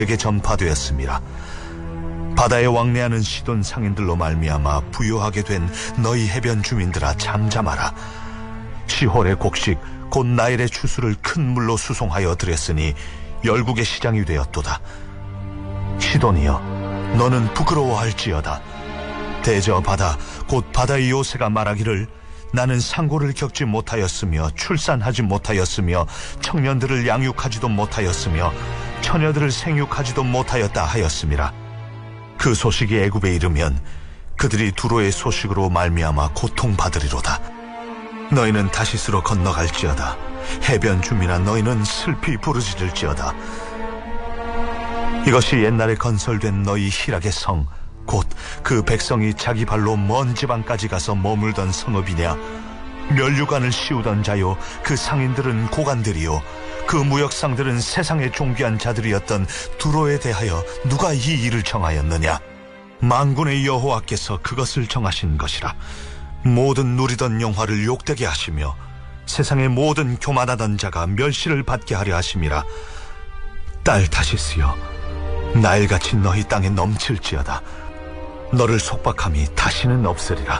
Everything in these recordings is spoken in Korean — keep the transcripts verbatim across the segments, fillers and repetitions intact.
에게 전파되었습니다. 바다에 왕래하는 시돈 상인들로 말미암아 부유하게 된 너희 해변 주민들아 잠잠하라. 시홀의 곡식 곧 나일의 추수를 큰 물로 수송하여 드렸으니 열국의 시장이 되었도다. 시돈이여 너는 부끄러워할지어다. 대저 바다 곧 바다의 요새가 말하기를 나는 상고를 겪지 못하였으며 출산하지 못하였으며 청년들을 양육하지도 못하였으며 처녀들을 생육하지도 못하였다 하였음이라. 그 소식이 애굽에 이르면 그들이 두로의 소식으로 말미암아 고통받으리로다. 너희는 다시스로 건너갈지어다. 해변 주민아 너희는 슬피 부르짖을지어다. 이것이 옛날에 건설된 너희 희락의 성 곧 그 백성이 자기 발로 먼 지방까지 가서 머물던 성읍이냐. 면류관을 씌우던 자요 그 상인들은 고관들이요 그 무역상들은 세상의 존귀한 자들이었던 두로에 대하여 누가 이 일을 정하였느냐. 만군의 여호와께서 그것을 정하신 것이라. 모든 누리던 영화를 욕되게 하시며 세상의 모든 교만하던 자가 멸시를 받게 하려 하심이라. 딸 다시스여 나일같이 너희 땅에 넘칠지어다. 너를 속박함이 다시는 없으리라.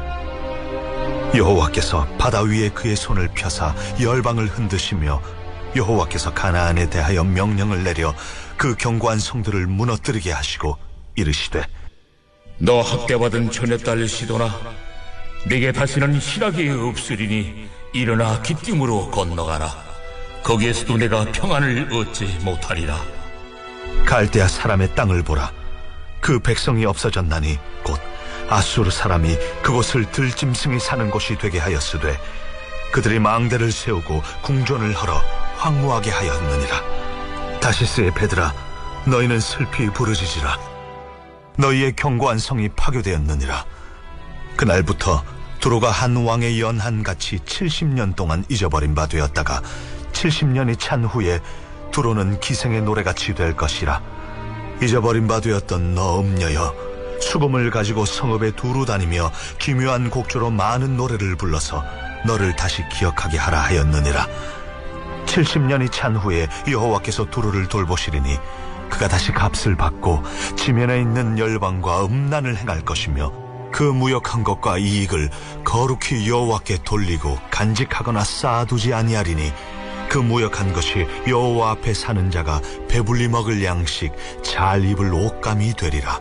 여호와께서 바다 위에 그의 손을 펴사 열방을 흔드시며 여호와께서 가나안에 대하여 명령을 내려 그 견고한 성들을 무너뜨리게 하시고 이르시되 너 학대받은 처녀딸 시도나 내게 다시는 희락이 없으리니 일어나 기띔으로 건너가라. 거기에서도 내가 평안을 얻지 못하리라. 갈대아 사람의 땅을 보라. 그 백성이 없어졌나니 곧 아수르 사람이 그곳을 들짐승이 사는 곳이 되게 하였으되 그들이 망대를 세우고 궁전을 헐어 황무하게 하였느니라. 다시스의 배들아 너희는 슬피 부르짖으라. 너희의 견고한 성이 파괴되었느니라. 그날부터 두로가 한 왕의 연한같이 칠십 년 동안 잊어버린 바 되었다가 칠십 년이 찬 후에 두로는 기생의 노래같이 될 것이라. 잊어버린 바 되었던 너 음녀여 수금을 가지고 성읍에 두루 다니며 기묘한 곡조로 많은 노래를 불러서 너를 다시 기억하게 하라 하였느니라. 칠십 년이 찬 후에 여호와께서 두로를 돌보시리니 그가 다시 값을 받고 지면에 있는 열방과 음란을 행할 것이며 그 무역한 것과 이익을 거룩히 여호와께 돌리고 간직하거나 쌓아두지 아니하리니 그 무역한 것이 여호와 앞에 사는 자가 배불리 먹을 양식 잘 입을 옷감이 되리라.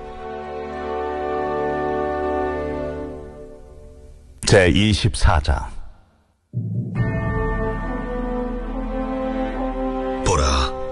제이십사 장. 보라,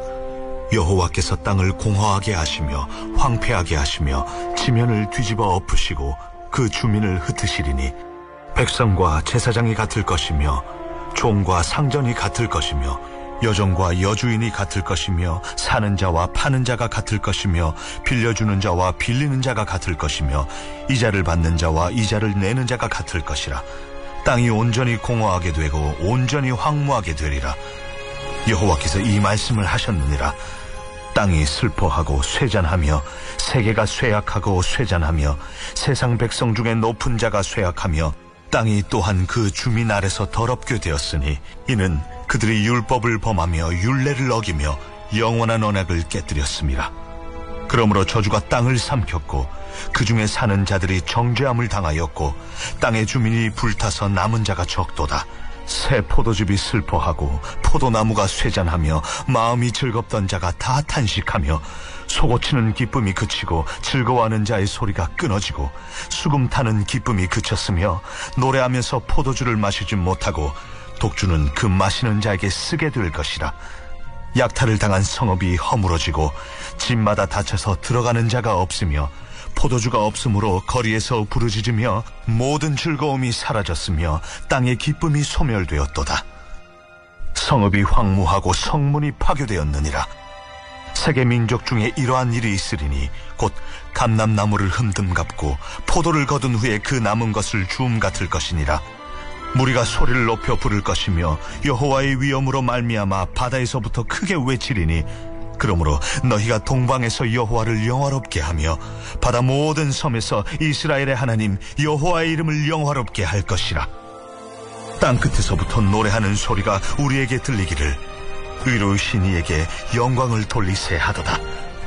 여호와께서 땅을 공허하게 하시며 황폐하게 하시며 지면을 뒤집어 엎으시고 그 주민을 흩으시리니 백성과 제사장이 같을 것이며 종과 상전이 같을 것이며 여종과 여주인이 같을 것이며 사는 자와 파는 자가 같을 것이며 빌려주는 자와 빌리는 자가 같을 것이며 이자를 받는 자와 이자를 내는 자가 같을 것이라. 땅이 온전히 공허하게 되고 온전히 황무하게 되리라. 여호와께서 이 말씀을 하셨느니라. 땅이 슬퍼하고 쇠잔하며 세계가 쇠약하고 쇠잔하며 세상 백성 중에 높은 자가 쇠약하며 땅이 또한 그 주민 아래서 더럽게 되었으니 이는 그들이 율법을 범하며 율례를 어기며 영원한 언약을 깨뜨렸습니다. 그러므로 저주가 땅을 삼켰고 그 중에 사는 자들이 정죄함을 당하였고 땅의 주민이 불타서 남은 자가 적도다. 새 포도즙이 슬퍼하고 포도나무가 쇠잔하며 마음이 즐겁던 자가 다 탄식하며 소고치는 기쁨이 그치고 즐거워하는 자의 소리가 끊어지고 수금 타는 기쁨이 그쳤으며 노래하면서 포도주를 마시지 못하고 독주는 그 마시는 자에게 쓰게 될 것이라. 약탈을 당한 성읍이 허물어지고 집마다 닫혀서 들어가는 자가 없으며 포도주가 없으므로 거리에서 부르짖으며 모든 즐거움이 사라졌으며 땅의 기쁨이 소멸되었도다. 성읍이 황무하고 성문이 파괴되었느니라. 세계 민족 중에 이러한 일이 있으리니 곧 감람나무를 흠듬 갚고 포도를 거둔 후에 그 남은 것을 주움 같을 것이니라. 무리가 소리를 높여 부를 것이며 여호와의 위엄으로 말미암아 바다에서부터 크게 외치리니 그러므로 너희가 동방에서 여호와를 영화롭게 하며 바다 모든 섬에서 이스라엘의 하나님 여호와의 이름을 영화롭게 할 것이라. 땅 끝에서부터 노래하는 소리가 우리에게 들리기를 의로우신 이에게 영광을 돌리세 하도다.